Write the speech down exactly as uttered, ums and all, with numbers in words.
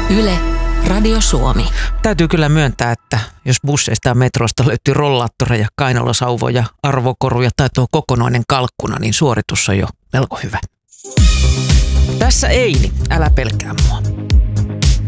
Yle, Radio Suomi. Täytyy kyllä myöntää, että jos busseista ja metrosta löytyy rollaattoreja, kainalasauvoja, arvokoruja tai tuo kokonainen kalkkuna, niin suoritus on jo melko hyvä. Tässä Eini, älä pelkää mua.